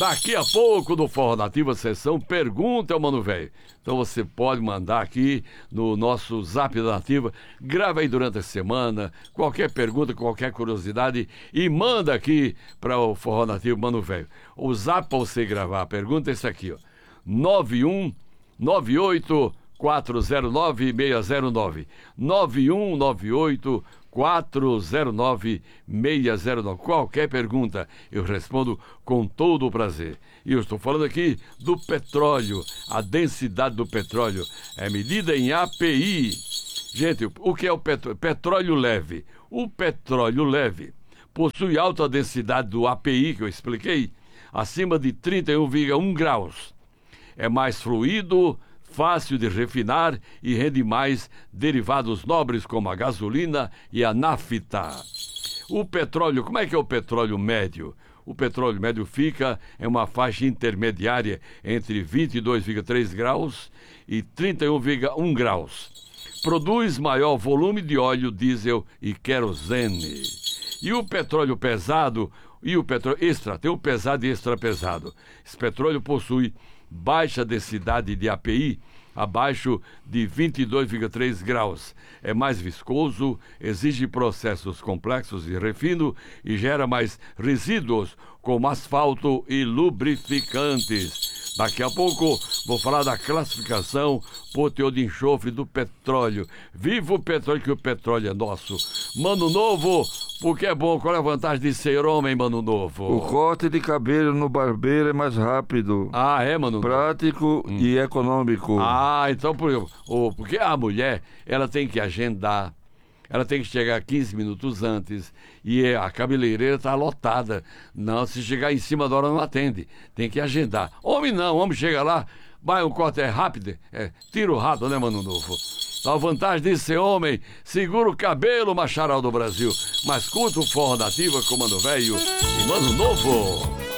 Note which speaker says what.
Speaker 1: Daqui a pouco no Forró Nativa, sessão Pergunta ao Mano Velho. Então você pode mandar aqui no nosso Zap da Nativa, grava aí durante a semana, qualquer pergunta, qualquer curiosidade e manda aqui para o Forró Nativo Mano Velho. O Zap para você gravar a pergunta é esse aqui, ó. 9198 409 609 9198 409 609. Qualquer pergunta eu respondo com todo o prazer. E eu estou falando aqui do petróleo. A densidade do petróleo é medida em API. Gente, o que é o petróleo leve? O petróleo leve possui alta densidade do API, que eu expliquei, acima de 31,1 graus. É mais fluido, fácil de refinar e rende mais derivados nobres como a gasolina e a nafta. O petróleo, como é que é o petróleo médio? O petróleo médio fica em uma faixa intermediária entre 22,3 graus e 31,1 graus. Produz maior volume de óleo, diesel e querosene. E o petróleo pesado e o petróleo extra, tem o pesado e extra pesado. Esse petróleo possui baixa densidade de API, abaixo de 22,3 graus. É mais viscoso, exige processos complexos de refino e gera mais resíduos como asfalto e lubrificantes. Daqui a pouco vou falar da classificação por teor de enxofre do petróleo. Viva o petróleo, que o petróleo é nosso. Mano Novo, porque é bom. Qual é a vantagem de ser homem, Mano Novo?
Speaker 2: O corte de cabelo no barbeiro é mais rápido.
Speaker 1: Ah, é, Mano Novo?
Speaker 2: Prático e econômico.
Speaker 1: Ah, então porque a mulher, ela tem que agendar. Ela tem que chegar 15 minutos antes e a cabeleireira está lotada. Não, se chegar em cima da hora não atende. Tem que agendar. Homem não, homem chega lá, vai, o corte é rápido, tiro rápido, né, Mano Novo? A vantagem de ser homem, segura o cabelo, macharal do Brasil. Mas curta o Forró Nativa com Mano Velho e Mano Novo.